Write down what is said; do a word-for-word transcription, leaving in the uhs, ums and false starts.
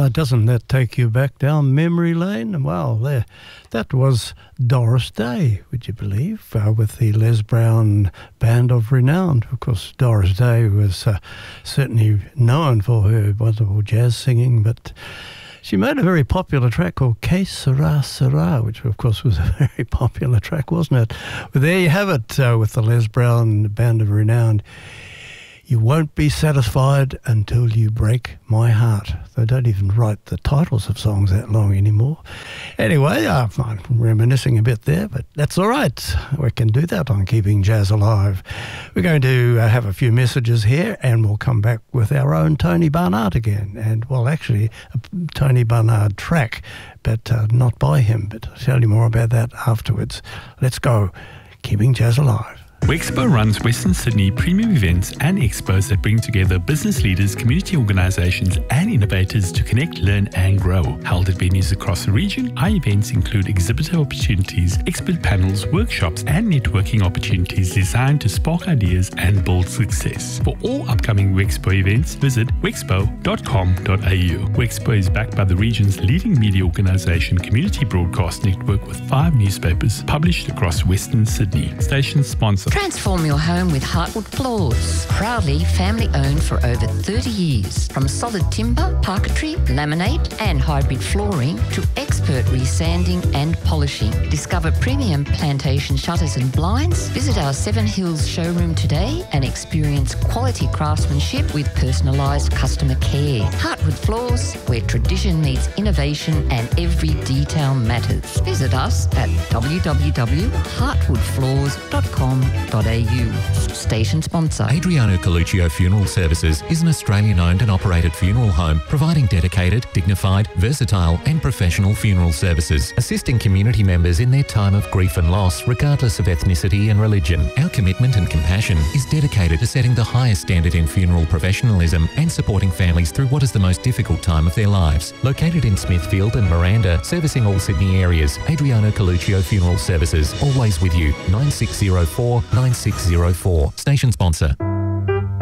Ah, doesn't that take you back down memory lane? Well, there, that was Doris Day, would you believe, uh, with the Les Brown Band of Renown. Of course, Doris Day was uh, certainly known for her wonderful jazz singing, but she made a very popular track called Que Sera Sera, which of course was a very popular track, wasn't it? But there you have it uh, with the Les Brown Band of Renown. You won't be satisfied until you break my heart. They don't even write the titles of songs that long anymore. Anyway, uh, I'm reminiscing a bit there, but that's all right. We can do that on Keeping Jazz Alive. We're going to uh, have a few messages here, and we'll come back with our own Tony Barnard again. And, well, actually, a Tony Barnard track, but uh, not by him. But I'll tell you more about that afterwards. Let's go. Keeping Jazz Alive. Wexpo runs Western Sydney premium events and expos that bring together business leaders, community organisations and innovators to connect, learn and grow. Held at venues across the region, our events include exhibitor opportunities, expert panels, workshops and networking opportunities designed to spark ideas and build success. For all upcoming Wexpo events, visit wexpo dot com dot a u. Wexpo is backed by the region's leading media organisation, Community Broadcast Network, with five newspapers published across Western Sydney. Station sponsor. Transform your home with Heartwood Floors. Proudly family owned for over thirty years. From solid timber, parquetry, laminate and hybrid flooring to expert resanding and polishing. Discover premium plantation shutters and blinds. Visit our Seven Hills showroom today and experience quality craftsmanship with personalised customer care. Heartwood Floors, where tradition meets innovation and every detail matters. Visit us at w w w dot heartwood floors dot com dot a u. Station sponsor. Adriano Coluccio Funeral Services is an Australian-owned and operated funeral home providing dedicated, dignified, versatile and professional funeral services, assisting community members in their time of grief and loss regardless of ethnicity and religion. Our commitment and compassion is dedicated to setting the highest standard in funeral professionalism and supporting families through what is the most difficult time of their lives. Located in Smithfield and Miranda, servicing all Sydney areas, Adriano Coluccio Funeral Services, always with you. nine six zero four nine six zero four. Station sponsor.